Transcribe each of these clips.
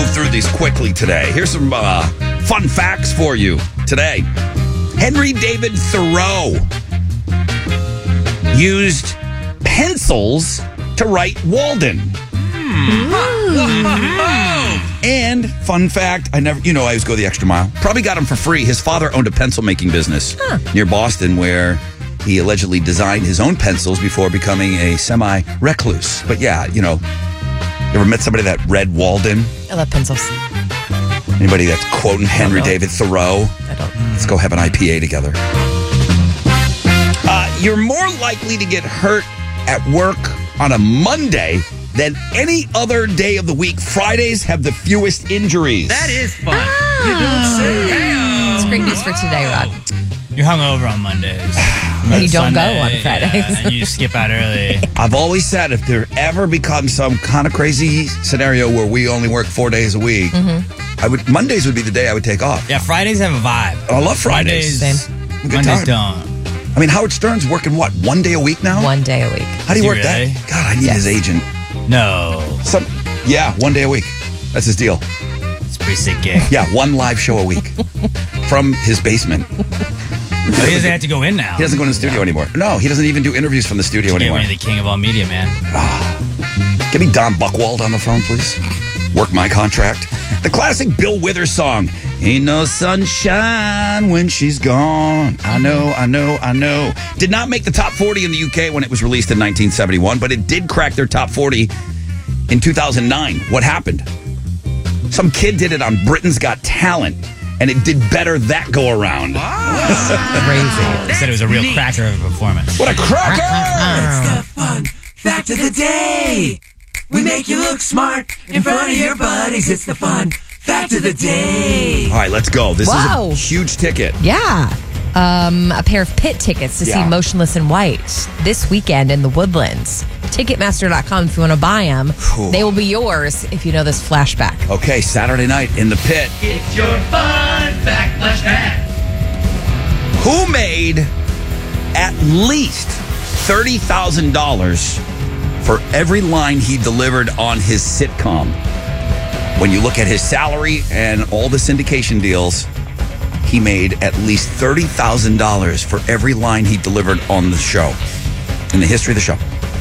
move through these quickly today. Here's some fun facts for you today. Henry David Thoreau used pencils to write Walden. And fun fact, I always go the extra mile. Probably got him for free. His father owned a pencil making business near Boston where he allegedly designed his own pencils before becoming a semi-recluse. But yeah, you ever met somebody that read Walden? I love pencils. Anybody that's quoting Henry David Thoreau? I don't. Let's go have an IPA together. You're more likely to get hurt at work on a Monday than any other day of the week. Fridays have the fewest injuries. That is fun. You don't say. It's great news for today, Rod. You're hungover on Mondays. And you don't Sunday, go on Fridays. Yeah, and you skip out early. I've always said if there ever becomes some kind of crazy scenario where we only work 4 days a week, Mondays would be the day I would take off. Yeah, Fridays have a vibe. I love Fridays. Mondays don't. I mean, Howard Stern's working, what, 1 day a week now? 1 day a week. How do you work really? that? God, I need his agent. No. 1 day a week. That's his deal. It's a pretty sick gig. Yeah, one live show a week from his basement. He doesn't have to go in now. He doesn't go in the studio anymore. No, he doesn't even do interviews from the studio anymore. Get me the king of all media, man. Give me Don Buchwald on the phone, please. Work my contract. The classic Bill Withers song, Ain't No Sunshine When She's Gone. I know. Did not make the top 40 in the UK when it was released in 1971, but it did crack their top 40 in 2009. What happened? Some kid did it on Britain's Got Talent, and it did better that go around. Crazy. They said it was a real cracker of a performance. What a cracker! It's the fun fact of the day. We make you look smart in front of your buddies. It's the fun fact of the day. All right, let's go. This Whoa. is a huge ticket. Yeah. A pair of pit tickets to see Motionless in White this weekend in the Woodlands. Ticketmaster.com if you want to buy them. They will be yours if you know this flashback. Okay, Saturday night in the pit. It's your fun fact flashback. Who made at least $30,000 for every line he delivered on his sitcom? When you look at his salary and all the syndication deals, he made at least $30,000 for every line he delivered on the show, in the history of the show.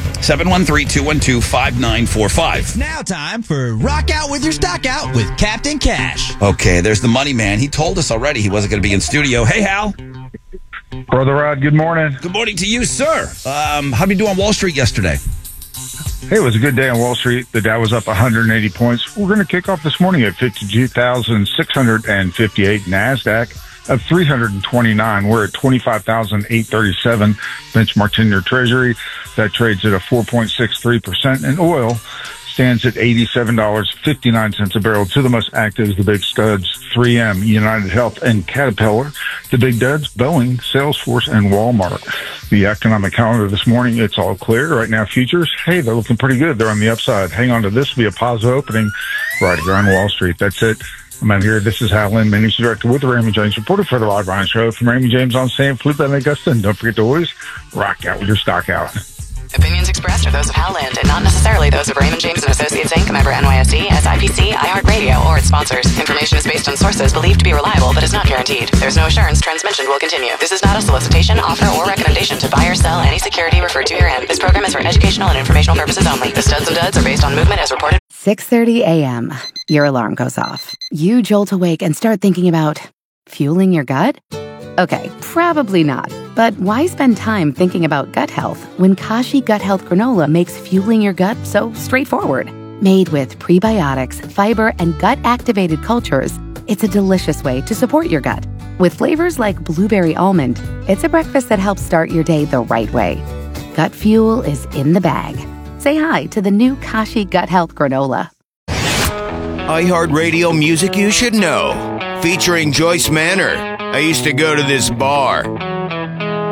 713-212-5945. It's now time for Rock Out with Your Stock Out with Captain Cash. Okay, there's the money man. He told us already he wasn't going to be in studio. Hey, Hal. Brother Rod, good morning. Good morning to you, sir. How'd you do on Wall Street yesterday? Hey, it was a good day on Wall Street. The Dow was up 180 points. We're going to kick off this morning at 52,658. NASDAQ up 329. We're at 25,837. Benchmark 10-year Treasury, that trades at a 4.63%. And oil stands at $87.59 a barrel. Two of the most active is the big studs, 3M, United Health, and Caterpillar. The big duds, Boeing, Salesforce, and Walmart. The economic calendar this morning, it's all clear. Right now, futures, hey, they're looking pretty good. They're on the upside. Hang on to this. Be a positive opening right here on Wall Street. That's it. I'm out here. This is Hal Lynn, Managing Director with the Raymond James, reporter for the Rod Ryan Show from Raymond James on San Felipe and Augusta. And don't forget to always rock out with your stock out. Opinions expressed are those of Hal Lind and not necessarily those of Raymond James & Associates Inc., member NYSE, SIPC, iHeartRadio, or its sponsors. Information is based on sources believed to be reliable but is not guaranteed. There's no assurance transmission will continue. This is not a solicitation, offer, or recommendation to buy or sell any security referred to herein. This program is for educational and informational purposes only. The studs and duds are based on movement as reported. 6:30 a.m. Your alarm goes off. You jolt awake and start thinking about fueling your gut? Okay, probably not. But why spend time thinking about gut health when Kashi Gut Health Granola makes fueling your gut so straightforward? Made with prebiotics, fiber, and gut-activated cultures, it's a delicious way to support your gut. With flavors like blueberry almond, it's a breakfast that helps start your day the right way. Gut fuel is in the bag. Say hi to the new Kashi Gut Health Granola. iHeartRadio music you should know. Featuring Joyce Manor. I used to go to this bar.